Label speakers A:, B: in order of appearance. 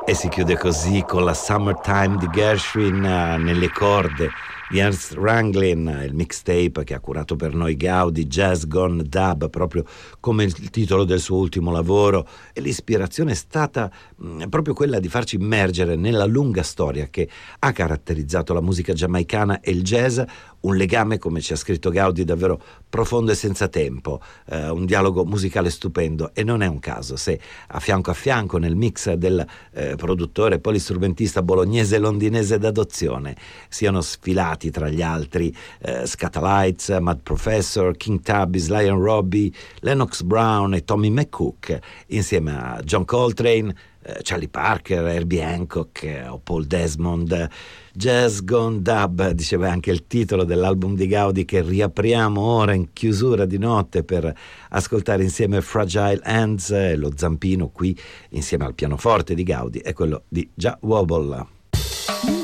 A: E si chiude così con la Summertime di Gershwin nelle corde di Ernst Ranglin, il mixtape che ha curato per noi Gaudi, Jazz Gone Dub, proprio come il titolo del suo ultimo lavoro, e l'ispirazione è stata proprio quella di farci immergere nella lunga storia che ha caratterizzato la musica giamaicana e il jazz, un legame, come ci ha scritto Gaudi, davvero profondo e senza tempo, un dialogo musicale stupendo, e non è un caso se a fianco nel mix del produttore polistrumentista bolognese e londinese d'adozione siano sfilati tra gli altri Scatalites, Mad Professor, King Tubby, Sly and Robbie, Lennox Brown e Tommy McCook, insieme a John Coltrane, Charlie Parker, Herbie Hancock o Paul Desmond. Jazz Gone Dub, diceva anche il titolo dell'album di Gaudi, che riapriamo ora in chiusura di notte per ascoltare insieme Fragile Hands, e lo zampino qui insieme al pianoforte di Gaudi è quello di Jah Wobble.